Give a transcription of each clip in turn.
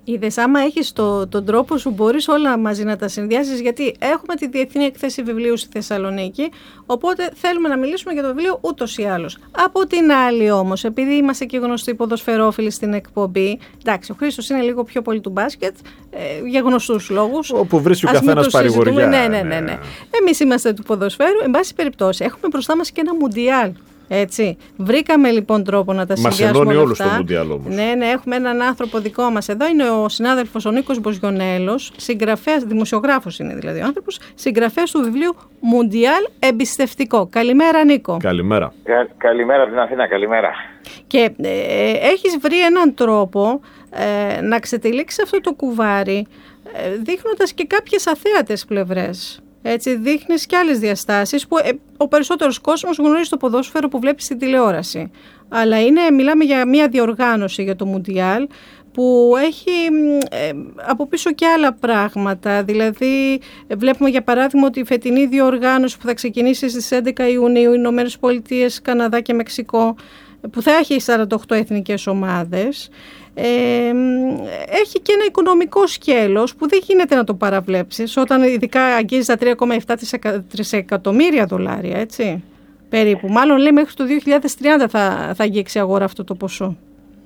Είδες, άμα έχεις τον τρόπο σου μπορείς όλα μαζί να τα συνδυάσεις, γιατί έχουμε τη Διεθνή Εκθέση Βιβλίου στη Θεσσαλονίκη, οπότε θέλουμε να μιλήσουμε για το βιβλίο ούτως ή άλλως. Από την άλλη όμως, επειδή είμαστε και γνωστοί ποδοσφαιρόφιλοι στην εκπομπή, εντάξει, ο Χρήστος είναι λίγο πιο πολύ του μπάσκετ, για γνωστούς λόγους. Όπου βρίσκει ο καθένας παρηγοριά. Ναι. Εμείς είμαστε του ποδοσφαίρου, εν πάση περιπτώσει, έχουμε μπροστά μας και ένα μουντιάλ. Έτσι. Βρήκαμε λοιπόν τρόπο να τα συνδυάσουμε. Μας ενώνει όλους το Μουντιάλ όμως. Ναι, έχουμε έναν άνθρωπο δικό μας εδώ. Είναι ο συνάδελφος ο Νίκος Μποζιονέλος, συγγραφέας, δημοσιογράφος είναι δηλαδή ο άνθρωπος, συγγραφέας του βιβλίου Μουντιάλ Εμπιστευτικό. Καλημέρα, Νίκο. Καλημέρα. Καλημέρα από την Αθήνα, καλημέρα. Και έχεις βρει έναν τρόπο να ξετυλίξεις αυτό το κουβάρι, δείχνοντας και κάποιες αθέατες πλευρές. Έτσι, δείχνεις και άλλες διαστάσεις που ο περισσότερος κόσμος γνωρίζει το ποδόσφαιρο που βλέπει στην τηλεόραση. Αλλά μιλάμε για μια διοργάνωση για το Μουντιάλ που έχει από πίσω και άλλα πράγματα. Δηλαδή, βλέπουμε για παράδειγμα ότι η φετινή διοργάνωση που θα ξεκινήσει στις 11 Ιουνίου, Ηνωμένες Πολιτείες, Καναδά και Μεξικό, που θα έχει 48 εθνικές ομάδες, έχει και ένα οικονομικό σκέλος που δεν γίνεται να το παραβλέψεις όταν ειδικά αγγίζει τα 3,7 τρισεκατομμύρια δολάρια, έτσι, περίπου. Μάλλον λέει μέχρι το 2030 θα αγγίξει αγορά αυτό το ποσό.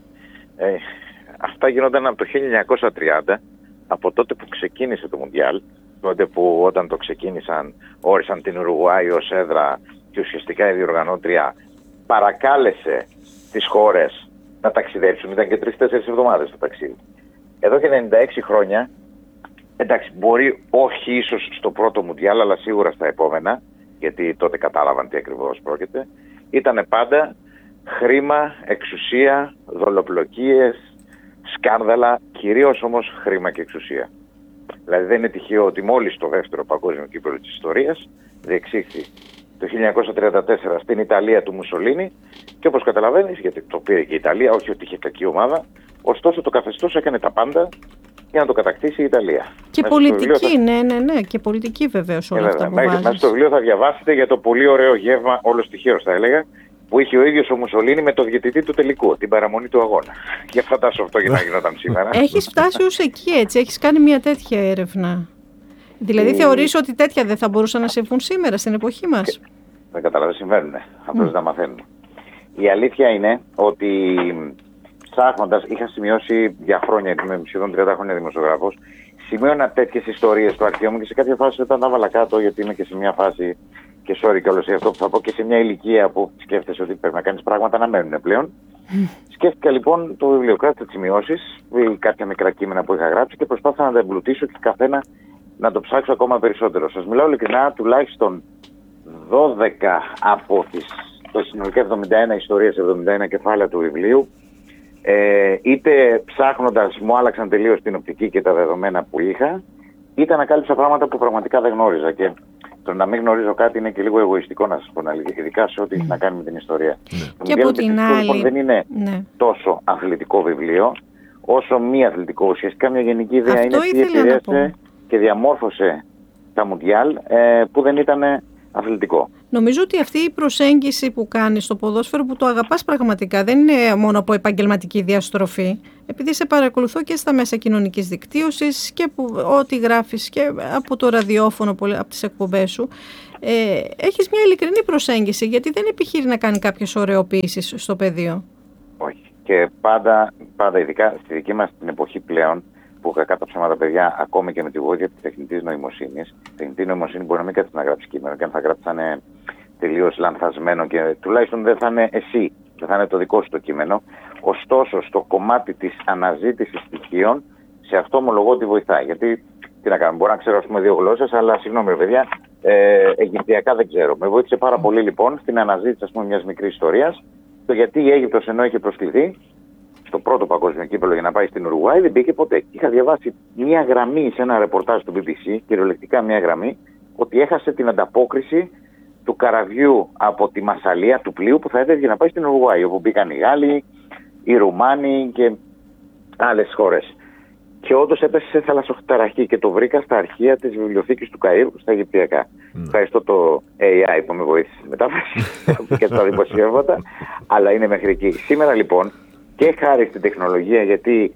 Αυτά γινόταν από το 1930, από τότε που ξεκίνησε το Μουντιάλ, τότε που όταν το ξεκίνησαν όρισαν την Ουρουγουάη ως έδρα και ουσιαστικά η διοργανώτρια παρακάλεσε τις χώρες να ταξιδέψουν. Ήταν και 3-4 εβδομάδες το ταξίδι. Εδώ και 96 χρόνια, εντάξει, μπορεί όχι ίσως στο πρώτο Μουντιάλ, αλλά σίγουρα στα επόμενα, γιατί τότε κατάλαβαν τι ακριβώς πρόκειται, ήταν πάντα χρήμα, εξουσία, δολοπλοκίες, σκάνδαλα, κυρίως όμως χρήμα και εξουσία. Δηλαδή δεν είναι τυχαίο ότι μόλις το δεύτερο παγκόσμιο κύπελλο της ιστορίας διεξήχθη το 1934 στην Ιταλία του Μουσολίνι και όπως καταλαβαίνεις, γιατί το πήρε και η Ιταλία, όχι ότι είχε κακή ομάδα, ωστόσο το καθεστώς έκανε τα πάντα για να το κατακτήσει η Ιταλία. Και μέσα πολιτική, ναι, και πολιτική βεβαίως όλα αυτά που βάζεις. Μέσα στο βιβλίο θα διαβάσετε για το πολύ ωραίο γεύμα, όλος τυχαίως θα έλεγα, που είχε ο ίδιος ο Μουσολίνι με το διαιτητή του τελικού, την παραμονή του αγώνα. Για φαντάσου αυτό για να γινόταν σήμερα. Έχεις φτάσει ως εκεί, έτσι, έχεις κάνει μια τέτοια έρευνα. Δηλαδή θεωρείς ότι τέτοια δεν θα μπορούσαν να συμβούν σήμερα στην εποχή μας? Δεν καταλαβαίνω, συμβαίνουν. Απλώς δεν τα μαθαίνουν. Η αλήθεια είναι ότι ψάχνοντας, είχα σημειώσει για χρόνια, είμαι σχεδόν 30 χρόνια δημοσιογράφος, σημείωνα τέτοιες ιστορίες στο αρχείο μου και σε κάποια φάση όταν τα βάλα κάτω, γιατί είμαι και σε μια φάση, και sorry κιόλας για αυτό που θα πω, και σε μια ηλικία που σκέφτεσαι ότι πρέπει να κάνεις πράγματα να μένουν πλέον. Σκέφτηκα λοιπόν το βιβλίο, κράτησα τις σημειώσεις, κάποια μικρά κείμενα που είχα γράψει και προσπάθησα να τα εμπλουτίσω και καθένα να το ψάξω ακόμα περισσότερο. Σας μιλάω ειλικρινά, τουλάχιστον 12 από τις συνολικά 71 ιστορίες, 71 κεφάλαια του βιβλίου, είτε ψάχνοντας μου άλλαξαν τελείως την οπτική και τα δεδομένα που είχα, είτε ανακάλυψα πράγματα που πραγματικά δεν γνώριζα. Και το να μην γνωρίζω κάτι είναι και λίγο εγωιστικό, να σας πω, ειδικά σε ό,τι έχει να κάνει με την ιστορία. Και από την άλλη, λοιπόν, δεν είναι τόσο αθλητικό βιβλίο, όσο μη αθλητικό. Ουσιαστικά μια γενική ιδέα είναι τι επηρέασε και διαμόρφωσε τα Μουντιάλ που δεν ήταν αθλητικό. Νομίζω ότι αυτή η προσέγγιση που κάνεις στο ποδόσφαιρο, που το αγαπάς πραγματικά, δεν είναι μόνο από επαγγελματική διαστροφή, επειδή σε παρακολουθώ και στα μέσα κοινωνικής δικτύωσης και ό,τι γράφεις και από το ραδιόφωνο, από τις εκπομπές σου, έχεις μια ειλικρινή προσέγγιση, γιατί δεν επιχείρει να κάνει κάποιες ωρεοποίησεις στο πεδίο. Όχι. Και πάντα ειδικά στη δική μας την εποχή πλέον, που κακά τα ψέματα παιδιά, ακόμη και με τη βοήθεια της τεχνητής νοημοσύνης. Η τεχνητή νοημοσύνη μπορεί να μην κάτσει να γράψει κείμενο, και αν θα γράψει θα είναι τελείως λανθασμένο και τουλάχιστον δεν θα είναι εσύ, δεν θα είναι το δικό σου το κείμενο. Ωστόσο, στο κομμάτι της αναζήτησης στοιχείων, σε αυτό ομολογώ ότι βοηθάει. Γιατί τι να κάνουμε, μπορώ να ξέρω ας πούμε 2 γλώσσες, αλλά συγγνώμη παιδιά, αιγυπτιακά δεν ξέρω. Με βοήθησε πάρα πολύ λοιπόν στην αναζήτηση ας πούμε μιας μικρής ιστορίας, το γιατί η Αίγυπτος ενώ είχε προσκληθεί στο πρώτο παγκόσμιο κύπελλο για να πάει στην Ουρουγουάη δεν μπήκε ποτέ. Είχα διαβάσει μια γραμμή σε ένα ρεπορτάζ του BBC, κυριολεκτικά μια γραμμή, ότι έχασε την ανταπόκριση του καραβιού από τη Μασσαλία του πλοίου που θα έτρεχε να πάει στην Ουρουγουάη, όπου μπήκαν οι Γάλλοι, οι Ρουμάνοι και άλλες χώρες. Και όντως έπεσε σε θαλασσοταραχή και το βρήκα στα αρχεία της βιβλιοθήκης του Καΐρου στα Αιγυπτιακά. Ευχαριστώ το AI που με βοήθησε στη μετάφραση και στα δημοσιεύματα, αλλά είναι μέχρι εκεί. Σήμερα λοιπόν, και χάρη στην τεχνολογία, γιατί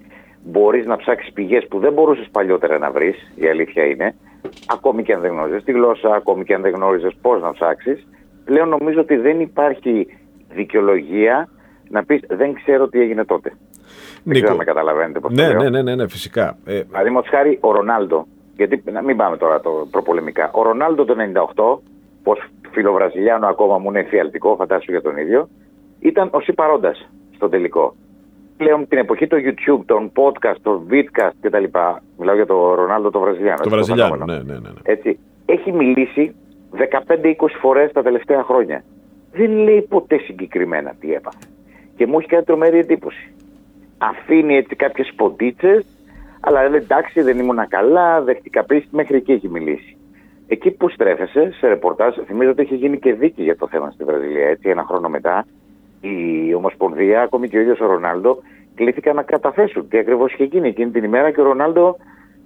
μπορείς να ψάξεις πηγές που δεν μπορούσες παλιότερα να βρεις, η αλήθεια είναι, ακόμη και αν δεν γνώριζες τη γλώσσα, ακόμη και αν δεν γνώριζες πώς να ψάξεις. Πλέον νομίζω ότι δεν υπάρχει δικαιολογία να πεις δεν ξέρω τι έγινε τότε. Δεν ξέρω αν με καταλαβαίνετε πώς το λέω. Ναι, φυσικά. Παραδείγματος χάρη ο Ρονάλντο, γιατί να μην πάμε τώρα το προπολεμικά. Ο Ρονάλντο το 98, πως φιλοβραζιλιάνο ακόμα μου είναι εφιαλτικό, φαντάσου για τον ίδιο, ήταν ο συμπαρόντας στο τελικό. Πλέον την εποχή του YouTube, των podcast, των vidcast κτλ. Μιλάω για τον Ρονάλντο το Βραζιλιάνο. Το Βραζιλιάνο, ναι. Έτσι, έχει μιλήσει 15-20 φορές τα τελευταία χρόνια. Δεν λέει ποτέ συγκεκριμένα τι έπαθε. Και μου έχει κάνει τρομερή εντύπωση. Αφήνει έτσι κάποιες ποντίτσες, αλλά εντάξει δεν ήμουνα καλά, δέχτηκα πίστη, μέχρι εκεί έχει μιλήσει. Εκεί που στρέφεσαι σε ρεπορτάζ, θυμίζω ότι είχε γίνει και δίκη για το θέμα στη Βραζιλία, έτσι, ένα χρόνο μετά. Η Ομοσπονδία, ακόμη και ο ίδιος ο Ρονάλντο, κλήθηκαν να καταθέσουν τι ακριβώς είχε γίνει εκείνη την ημέρα και ο Ρονάλντο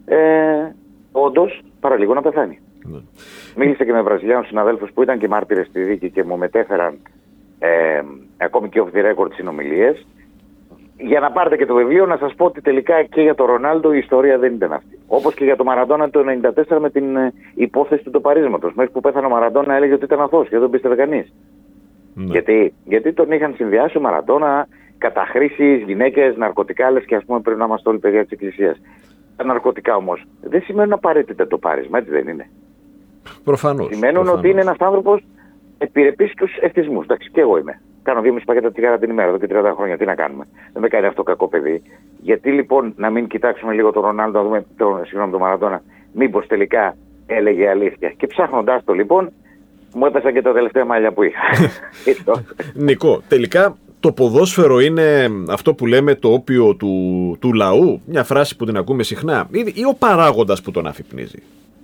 όντως παραλίγο να πεθάνει. Ναι. Μίλησα και με Βραζιλιάνους συναδέλφους που ήταν και μάρτυρες στη δίκη και μου μετέφεραν ακόμη και off the record συνομιλίες. Για να πάρετε και το βιβλίο, να σας πω ότι τελικά και για τον Ρονάλντο η ιστορία δεν ήταν αυτή. Όπως και για τον Μαραντόνα το 1994 με την υπόθεση του τοπαρίσματος. Μέχρι που πέθανε ο Μαραντόνα έλεγε ότι ήταν αθώος και δεν τον πίστευε κανείς. Ναι. Γιατί τον είχαν συνδυάσει ο Μαραντόνα καταχρήσεις, γυναίκες, ναρκωτικά, λες και ας πούμε πρέπει να είμαστε όλοι παιδιά της Εκκλησίας. Τα ναρκωτικά όμως δεν σημαίνουν απαραίτητα το πάρισμα, έτσι δεν είναι? Προφανώς. Σημαίνουν ότι είναι ένας άνθρωπος επιρρεπής στους εθισμούς. Εντάξει, και εγώ είμαι. Κάνω 2,5 πακέτα τσιγάρα την ημέρα εδώ και 30 χρόνια. Τι να κάνουμε? Δεν με κάνει αυτό κακό παιδί. Γιατί λοιπόν να μην κοιτάξουμε λίγο τον Ρονάλντο, να δούμε τον Μαραντόνα, μήπως τελικά έλεγε αλήθεια? Και ψάχνοντάς το λοιπόν, μου έπεσαν και τα τελευταία μάλια που είχα. Νικό, τελικά το ποδόσφαιρο είναι αυτό που λέμε το όπιο του λαού, μια φράση που την ακούμε συχνά, ή ο παράγοντας που τον αφυπνίζει?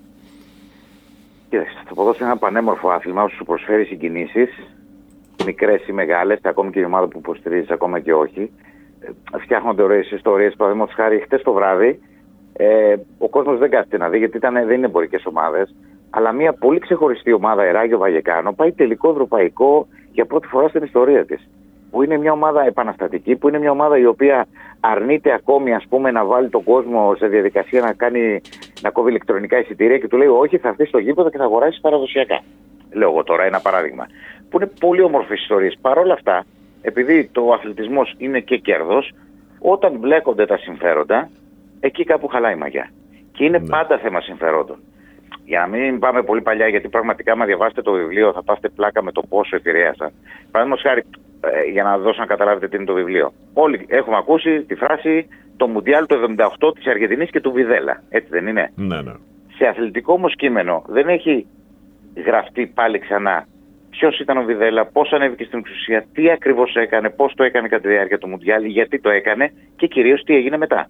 Κοίταξε, το ποδόσφαιρο είναι ένα πανέμορφο άθλημα που σου προσφέρει συγκινήσεις, μικρές ή μεγάλες, ακόμη και η ομάδα που υποστηρίζεις, ακόμα και όχι. Φτιάχνονται ωραίες ιστορίες. Παραδείγματος χάρη, χτες το βράδυ, ο κόσμος δεν κάθεται να δει, γιατί δεν είναι εμπορικές ομάδες. Αλλά μια πολύ ξεχωριστή ομάδα, Εράγιο Βαγεκάνο, πάει τελικό ευρωπαϊκό για πρώτη φορά στην ιστορία της. Που είναι μια ομάδα επαναστατική, που είναι μια ομάδα η οποία αρνείται ακόμη, ας πούμε, να βάλει τον κόσμο σε διαδικασία να κόβει ηλεκτρονικά εισιτήρια και του λέει: όχι, θα έρθει στο γήπεδο και θα αγοράσει παραδοσιακά. Λέω εγώ τώρα ένα παράδειγμα. Που είναι πολύ όμορφες ιστορίες. Παρ' όλα αυτά, επειδή το αθλητισμός είναι και κέρδος, όταν μπλέκονται τα συμφέροντα, εκεί κάπου χαλάει η μαγιά. Και είναι πάντα θέμα συμφερόντων. Για να μην πάμε πολύ παλιά, γιατί πραγματικά, άμα διαβάσετε το βιβλίο, θα πάστε πλάκα με το πόσο επηρέασαν. Παραδείγματος χάρη, για να δώσω να καταλάβετε τι είναι το βιβλίο. Όλοι έχουμε ακούσει τη φράση το Μουντιάλ το 78 της Αργεντινής και του Βιδέλα. Έτσι δεν είναι? Ναι. Σε αθλητικό όμως κείμενο δεν έχει γραφτεί πάλι ξανά ποιος ήταν ο Βιδέλα, πώς ανέβηκε στην εξουσία, τι ακριβώς έκανε, πώς το έκανε κατά τη διάρκεια του Μουντιάλ, γιατί το έκανε και κυρίως τι έγινε μετά.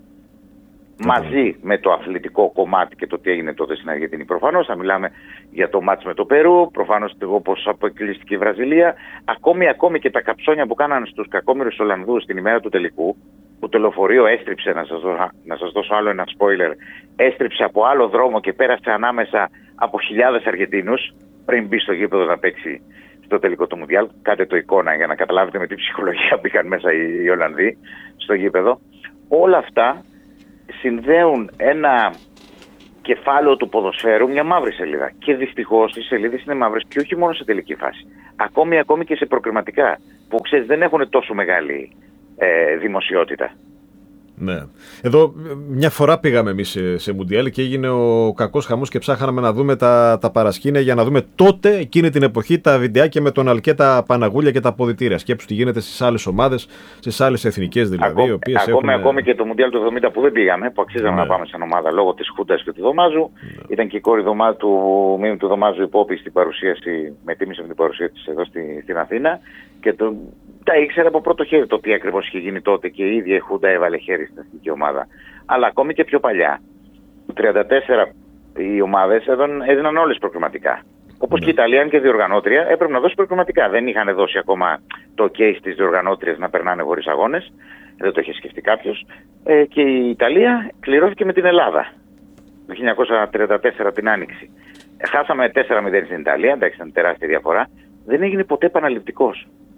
Μαζί με το αθλητικό κομμάτι και το τι έγινε τότε στην Αργεντινή. Προφανώς θα μιλάμε για το μάτς με το Περού, προφανώς όπως αποκλείστηκε η Βραζιλία, ακόμη και τα καψόνια που κάνανε στους κακόμοιρους Ολλανδούς την ημέρα του τελικού, που το λεωφορείο έστριψε, να σας δώσω άλλο ένα spoiler, έστριψε από άλλο δρόμο και πέρασε ανάμεσα από χιλιάδες Αργεντίνους πριν μπει στο γήπεδο να παίξει στο τελικό του Μουντιάλ. Κάντε το εικόνα για να καταλάβετε με τι ψυχολογία μπήκαν μέσα οι Ολλανδοί στο γήπεδο. Όλα αυτά συνδέουν ένα κεφάλαιο του ποδοσφαίρου, μια μαύρη σελίδα. Και δυστυχώς οι σελίδες είναι μαύρες και όχι μόνο σε τελική φάση. Ακόμη και σε προκριματικά, που ξέρεις δεν έχουν τόσο μεγάλη δημοσιότητα. Ναι. Εδώ μια φορά πήγαμε εμείς σε Μουντιάλ και έγινε ο κακός χαμός και ψάχναμε να δούμε τα παρασκήνια για να δούμε τότε, εκείνη την εποχή, τα βιντεάκια με τον Αλκέ, τα Παναγούλια και τα αποδυτήρια. Σκέψου τι γίνεται στις άλλες ομάδες, στις άλλες εθνικές δηλαδή. Ακόμη και το Μουντιάλ του 70 που δεν πήγαμε, που αξίζαμε να πάμε σαν ομάδα λόγω της Χούντας και του Δωμάζου. Ήταν και η κόρη του Δωμάζου Υπόπη στην παρουσίαση, με τίμησε με την παρουσία της εδώ στην Αθήνα. Και τα ήξερα από πρώτο χέρι το τι ακριβώς είχε γίνει τότε και η ίδια η Χούντα έβαλε χέρι στην εθνική ομάδα. Αλλά ακόμη και πιο παλιά, το 1934 οι ομάδες έδιναν όλες προκριματικά. Όπως και η Ιταλία, αν και διοργανώτρια, έπρεπε να δώσει προκριματικά. Δεν είχαν δώσει ακόμα το OK στις διοργανώτριες να περνάνε χωρίς αγώνες. Δεν το είχε σκεφτεί κάποιος. Και η Ιταλία κληρώθηκε με την Ελλάδα το 1934 την Άνοιξη. Χάσαμε 4-0 στην Ιταλία, εντάξει, ήταν τεράστια διαφορά. Δεν έγινε ποτέ επαναληπτικός.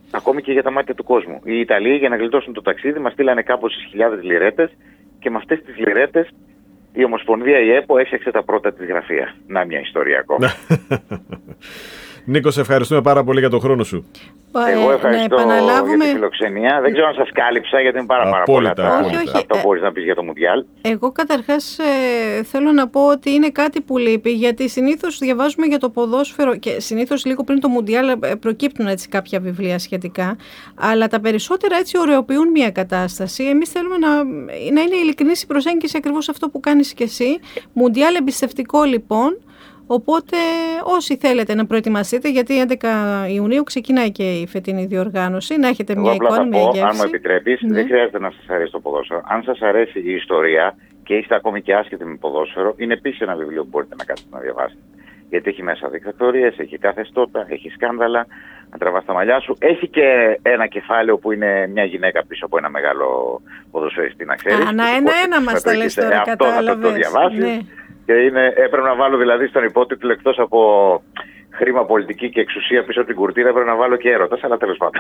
Ακόμη και για τα μάτια του κόσμου. Οι Ιταλοί, για να γλιτώσουν το ταξίδι, μας στείλανε κάπως χιλιάδες λιρέτες και με αυτές τις λιρέτες η Ομοσπονδία, η ΕΠΟ, έφτιαξε τα πρώτα της γραφεία. Να, μια ιστορία ακόμα. Νίκο, σε ευχαριστούμε πάρα πολύ για τον χρόνο σου. Εγώ ευχαριστώ για τη φιλοξενία. Δεν ξέρω αν σας κάλυψα, γιατί είναι πάρα πολλά αυτό μπορείς να πεις για το Μουντιάλ. Εγώ καταρχάς θέλω να πω ότι είναι κάτι που λείπει, γιατί συνήθως διαβάζουμε για το ποδόσφαιρο και συνήθως λίγο πριν το Μουντιάλ προκύπτουν έτσι κάποια βιβλία σχετικά, αλλά τα περισσότερα έτσι ωρεοποιούν μια κατάσταση. Εμείς θέλουμε να είναι ειλικρινής η προσέγγιση, ακριβώς αυτό που κάνεις και εσύ. Μουντιάλ εμπιστευτικό λοιπόν. Οπότε όσοι θέλετε να προετοιμαστείτε, γιατί 11 Ιουνίου ξεκινάει και η φετινή διοργάνωση, να έχετε μια εικόνα, μια γεύση. Αν μου επιτρέπεις, δεν χρειάζεται να σας αρέσει το ποδόσφαιρο. Αν σας αρέσει η ιστορία και είστε ακόμη και άσχετοι με ποδόσφαιρο, είναι επίσης ένα βιβλίο που μπορείτε να κάτσετε να διαβάσετε. Γιατί έχει μέσα δικτατορίες, έχει καθεστώτα, έχει σκάνδαλα, να τραβάς τα μαλλιά σου. Έχει και ένα κεφάλαιο που είναι μια γυναίκα πίσω από ένα μεγάλο ποδοσφαιριστή, να ξέρεις. Ένα μας τα λες τώρα, κατάλαβες. Αυτό θα το διαβάσεις. Και έπρεπε να βάλω δηλαδή στον υπότιτλο, εκτός από χρήμα, πολιτική και εξουσία πίσω από την κουρτίνα, έπρεπε να βάλω και έρωτας, αλλά τέλος πάντων.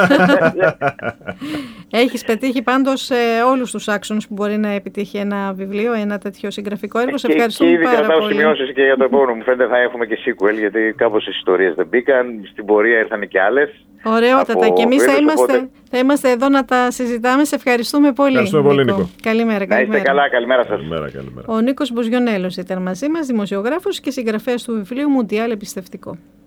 Έχεις πετύχει πάντως όλους τους άξονες που μπορεί να επιτύχει ένα βιβλίο, ένα τέτοιο συγγραφικό έργο. Σε ευχαριστούμε πάρα πολύ. Και ήδη κρατάω σημειώσεις και για το επόμενο. Μου φαίνεται θα έχουμε και sequel, γιατί κάπως οι ιστορίες δεν μπήκαν. Στην πορεία ήρθαν και άλλες. Ωραιότατα. Και εμείς θα είμαστε εδώ να τα συζητάμε. Σε ευχαριστούμε πολύ. Ευχαριστούμε πολύ, Νίκο. Καλημέρα. Να είστε καλά. Καλημέρα σας. Καλημέρα. Ο Νίκος Μποζιονέλος ήταν μαζί μας, δημοσιογράφος και συγγραφέας του βιβλίου Μουντιάλ Εμπιστευτικό.